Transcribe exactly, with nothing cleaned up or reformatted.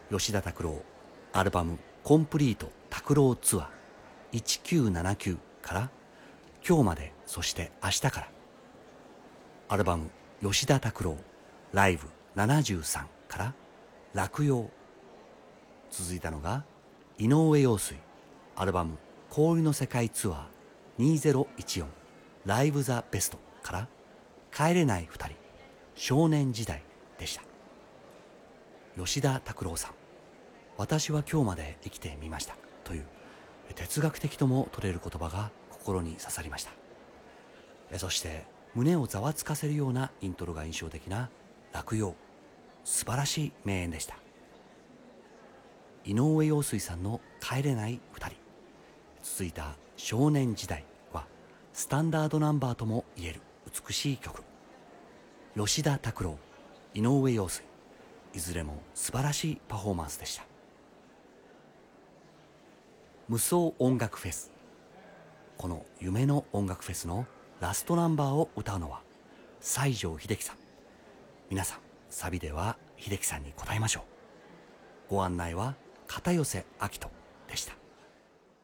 吉田拓郎アルバムコンプリート拓郎ツアーせんきゅうひゃくななじゅうきゅうから今日までそして明日からアルバム吉田拓郎ライブななじゅうさんから落葉。続いたのが井上陽水アルバム氷の世界ツアーにせんじゅうよんライブザベストから帰れない二人少年時代でした。吉田拓郎さん、私は今日まで生きてみましたという哲学的とも取れる言葉が心に刺さりました。そして胸をざわつかせるようなイントロが印象的な落葉、素晴らしい名演でした。井上陽水さんの帰れない二人、続いた少年時代はスタンダードナンバーとも言える美しい曲。吉田拓郎、井上陽水、いずれも素晴らしいパフォーマンスでした。無双音楽フェス、この夢の音楽フェスのラストナンバーを歌うのは西城秀樹さん。皆さんサビでは秀樹さんに答えましょう。ご案内は片寄明人でした。